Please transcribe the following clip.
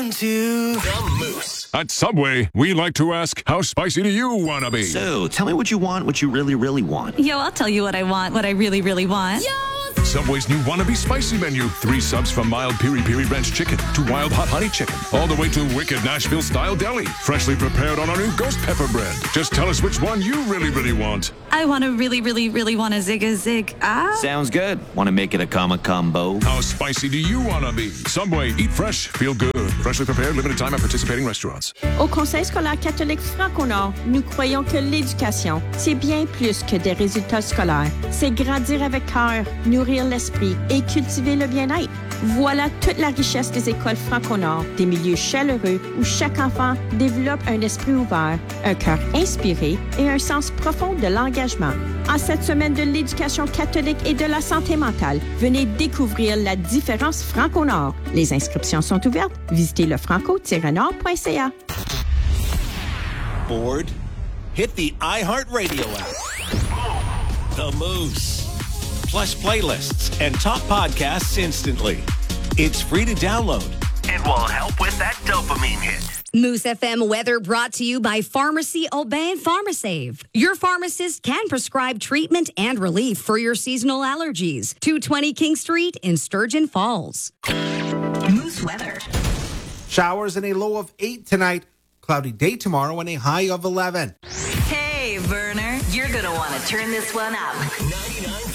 To the Moose. At Subway, we like to ask, how spicy do you want to be? So, tell me what you want, what you really, really want. Yo, I'll tell you what I want, what I really, really want. Yo! Subway's new Wannabe Spicy menu. 3 subs from mild piri-piri ranch chicken to wild hot honey chicken. All the way to wicked Nashville-style deli. Freshly prepared on our new ghost pepper bread. Just tell us which one you really, really want. I want to really, really, really want a zig. Sounds good. Want to make it a combo? How spicy do you want to be? Subway, eat fresh, feel good. Freshly prepared, limited time at participating restaurants. Au Conseil scolaire catholique Franco-Nord, nous croyons que l'éducation, c'est bien plus que des résultats scolaires. C'est grandir avec cœur, nourrir l'esprit et cultiver le bien-être. Voilà toute la richesse des écoles Franco-Nord, des milieux chaleureux où chaque enfant développe un esprit ouvert, un cœur inspiré et un sens profond de l'engagement. En cette semaine de l'éducation catholique et de la santé mentale, venez découvrir la différence Franco-Nord. Les inscriptions sont ouvertes. Visitez le franco-nord.ca. Bored? Hit the iHeartRadio app. The Moose. Plus playlists and top podcasts instantly. It's free to download and will help with that dopamine hit. Moose FM weather brought to you by Pharmacy Aubin PharmaSave. Your pharmacist can prescribe treatment and relief for your seasonal allergies. 220 King Street in Sturgeon Falls. Moose weather. Showers and a low of 8 tonight. Cloudy day tomorrow and a high of 11. Hey, Werner, you're going to want to turn this one up. 99.